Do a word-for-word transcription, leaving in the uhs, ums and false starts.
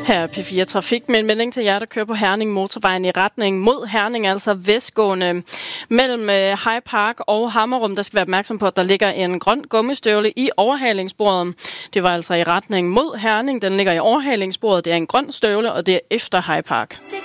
Her er P fire Trafik med en melding til jer, der kører på Herning Motorvejen i retning mod Herning, altså vestgående mellem High Park og Hammerum. Der skal være opmærksom på, at der ligger en grøn gummistøvle i overhalingssporet. Det var altså i retning mod Herning. Den ligger i overhalingssporet. Det er en grøn støvle, og det er efter High Park.